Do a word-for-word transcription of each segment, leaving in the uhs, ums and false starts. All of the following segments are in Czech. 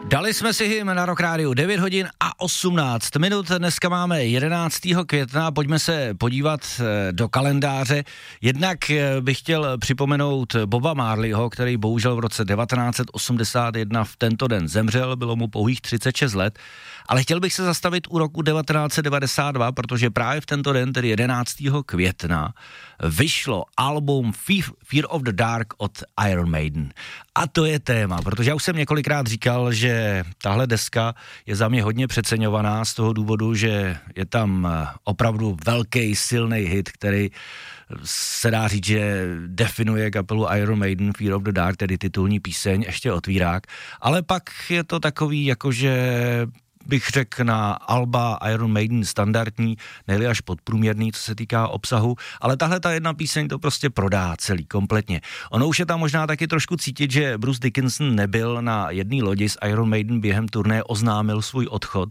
Dali jsme si hym na Rock Rádiu devět hodin a osmnáct minut. Dneska máme jedenáctého května, pojďme se podívat do kalendáře. Jednak bych chtěl připomenout Boba Marleyho, který bohužel v roce devatenáct set osmdesát jedna v tento den zemřel, bylo mu pouhých třicet šest let, ale chtěl bych se zastavit u roku devatenáct set devadesát dva, protože právě v tento den, tedy jedenáctého května, vyšlo album Fear of the Dark od Iron Maiden. A to je téma, protože já už jsem několikrát říkal, že tahle deska je za mě hodně přeceňovaná z toho důvodu, že je tam opravdu velký, silný hit, který se dá říct, že definuje kapelu Iron Maiden, Fear of the Dark, tedy titulní píseň, ještě otvírák, ale pak je to takový jakože bych řekl na alba Iron Maiden standardní, nejli až podprůměrný, co se týká obsahu, ale tahle ta jedna píseň to prostě prodá celý, kompletně. Ono už je tam možná taky trošku cítit, že Bruce Dickinson nebyl na jedné lodi s Iron Maiden během turné, oznámil svůj odchod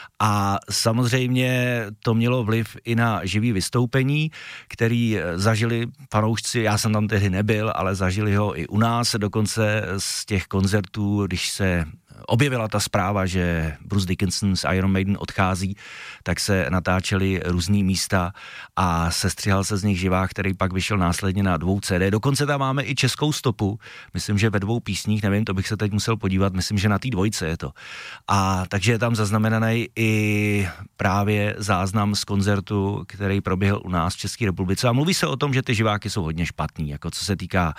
a samozřejmě to mělo vliv i na živý vystoupení, který zažili fanoušci, já jsem tam tehdy nebyl, ale zažili ho i u nás, dokonce z těch koncertů, když se objevila ta zpráva, že Bruce Dickinson z Iron Maiden odchází, tak se natáčely různý místa a sestřihal se z nich živák, který pak vyšel následně na dvou C D. Dokonce tam máme i českou stopu, myslím, že ve dvou písních, nevím, to bych se teď musel podívat, myslím, že na té dvojce je to. A takže je tam zaznamenaný i právě záznam z koncertu, který proběhl u nás v České republice. A mluví se o tom, že ty živáky jsou hodně špatný, jako co se týká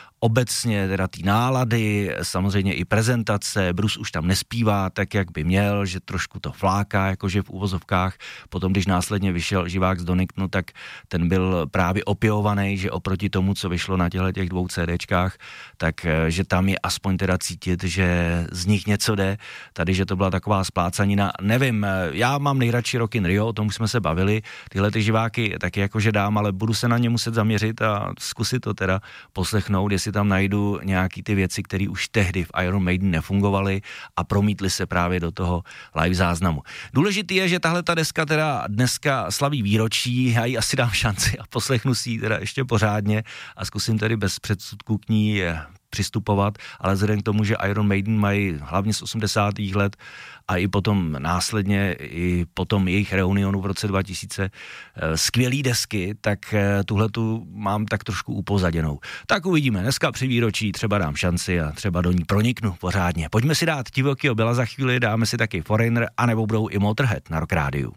obecně teda ty nálady, samozřejmě i prezentace, Bruce už tam nespívá tak, jak by měl, že trošku to fláká, jakože v uvozovkách. Potom, když následně vyšel živák z Doningtonu, tak ten byl právě opěvovaný, že oproti tomu, co vyšlo na těchto těch dvou CDčkách, tak že tam je aspoň teda cítit, že z nich něco jde. Tady, že to byla taková splácanina, nevím, já mám nejradši Rock in Rio, o tom už jsme se bavili, tyhle ty živáky taky jakože dám, ale budu se na ně muset zaměřit a zkusit to teda poslechnout, jestli tam najdu nějaký ty věci, které už tehdy v Iron Maiden nefungovaly a promítly se právě do toho live záznamu. Důležitý je, že tahle ta deska teda dneska slaví výročí, já jí asi dám šanci a poslechnu si ji teda ještě pořádně a zkusím tedy bez předsudků k ní přistupovat, ale vzhledem k tomu, že Iron Maiden mají hlavně z osmdesátých let a i potom následně, i potom jejich reunionu v roce dva tisíce skvělý desky, tak tuhletu mám tak trošku upozaděnou. Tak uvidíme, dneska při výročí třeba dám šanci a třeba do ní proniknu pořádně. Pojďme si dát Divokýho Billa za chvíli, dáme si taky Foreigner, anebo budou i Motorhead na Rock Rádiu.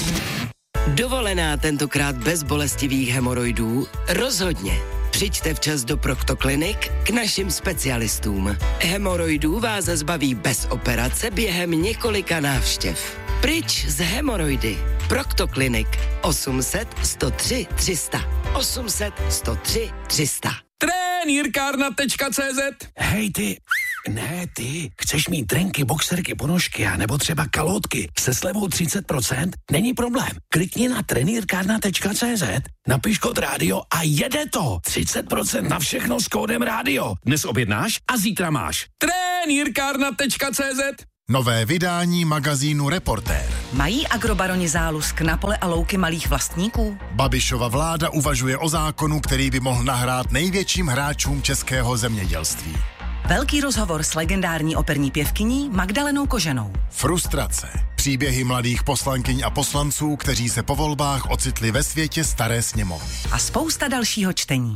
Dovolená tentokrát bez bolestivých hemoroidů? Rozhodně. Přijďte včas do Proctoclinic k našim specialistům. Hemoroidů vás zbaví bez operace během několika návštěv. Pryč z hemoroidy. Proctoclinic osm set, sto tři, tři sta. osm set, sto tři, tři sta. Trenýrkárna tečka cé zet. Hej ty, ne ty, chceš mít trenky, boxerky, ponožky a nebo třeba kalotky se slevou třicet procent? Není problém. Klikni na trenýrkárna tečka cé zet, napiš kód rádio a jede to. třicet procent na všechno s kódem rádio. Dnes objednáš a zítra máš. Trenýrkárna tečka cé zet. Nové vydání magazínu Reportér. Mají agrobaroni zálusk na pole a louky malých vlastníků? Babišova vláda uvažuje o zákonu, který by mohl nahrát největším hráčům českého zemědělství. Velký rozhovor s legendární operní pěvkyní Magdalenou Koženou. Frustrace. Příběhy mladých poslankyň a poslanců, kteří se po volbách ocitli ve světě staré sněmovny. A spousta dalšího čtení.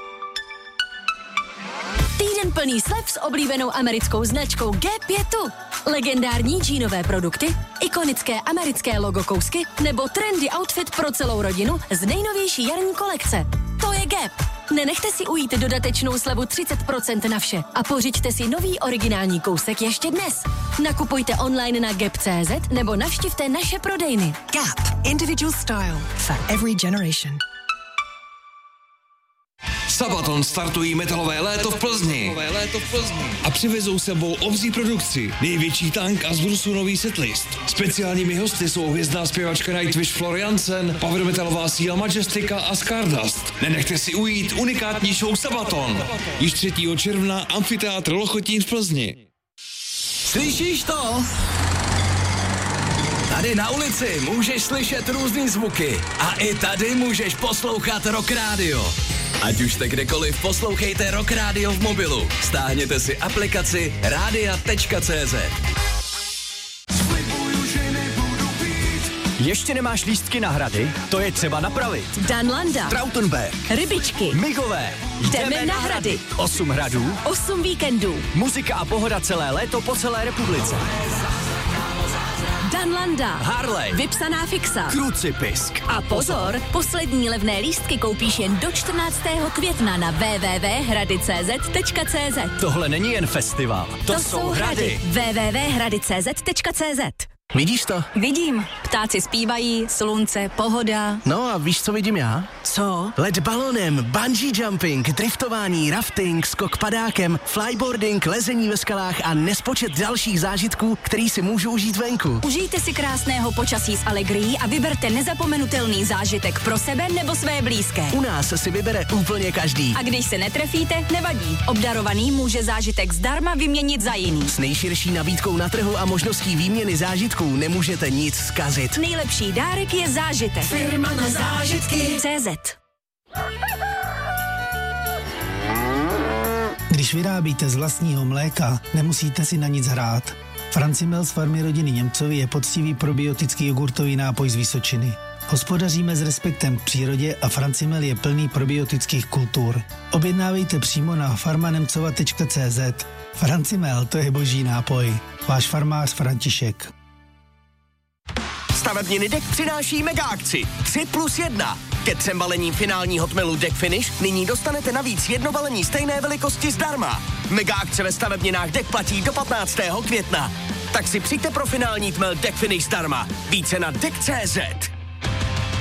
Týden plný slev s oblíbenou americkou značkou G pět. Legendární džínové produkty, ikonické americké logo kousky nebo trendy outfit pro celou rodinu z nejnovější jarní kolekce. To je Gap. Nenechte si ujít dodatečnou slevu třicet procent na vše a pořiďte si nový originální kousek ještě dnes. Nakupujte online na gap tečka cé zet nebo navštivte naše prodejny. Gap. Individual style for every generation. Sabaton startují metalové léto v Plzni. A přivezou sebou obří produkci, největší tank a z Brusu nový setlist. Speciálními hosty jsou hvězdná zpěvačka Nightwish Floriansen, power metalová síla Majestika a Stardust. Nenechte si ujít unikátní show Sabaton. Již třetího června amfiteátr Lochotín v Plzni. Slyšíš to? Tady na ulici můžeš slyšet různý zvuky a i tady můžeš poslouchat Rock Radio. Ať už jste kdekoliv, poslouchejte Rock Radio v mobilu. Stáhněte si aplikaci rádia tečka cé zet. Ještě nemáš lístky na hrady? To je třeba napravit. Dan Landa, Trautenberg, Rybičky, Migové. Jdeme na hrady. Osm hradů, Osm víkendů. muzika a pohoda celé léto po celé republice. Dan Landa, Harley, Vypsaná fixa. Krucipisk. A pozor, poslední levné lístky koupíš jen do čtrnáctého května na w w w tečka hrady tečka cé zet tečka cé zet. Tohle není jen festival, to, To jsou hrady. w w w tečka hrady tečka cé zet tečka cé zet. Vidíš to? Vidím. Ptáci zpívají, slunce, pohoda. No a víš, co vidím já? Co? Let balonem, bungee jumping, driftování, rafting, skok padákem, flyboarding, lezení ve skalách a nespočet dalších zážitků, který si můžu užít venku. Užijte si krásného počasí s Allegrií a vyberte nezapomenutelný zážitek pro sebe nebo své blízké. U nás si vybere úplně každý. A když se netrefíte, nevadí. Obdarovaný může zážitek zdarma vyměnit za jiný. S nejširší nabídkou na trhu a možností výměny zážitků nemůžete nic zkazit. Nejlepší dárek je zážitek. Firma na zážitky. cé zet. Když vyrábíte z vlastního mléka, nemusíte si na nic hrát. Francimel z farmy rodiny Němcovi je poctivý probiotický jogurtový nápoj z Vysočiny. Hospodaříme s respektem k přírodě a Francimel je plný probiotických kultur. Objednávejte přímo na farmanemcova tečka cé zet. Francimel, to je boží nápoj. Váš farmář František. Stavebniny Deck přináší mega akci tři plus jedna. Ke třem balením finálního tmelu Deck Finish nyní dostanete navíc jedno balení stejné velikosti zdarma. Mega akce ve stavebninách Deck platí do patnáctého května. Tak si přijďte pro finální tmel Deck Finish zdarma. Více na deck tečka cé zet.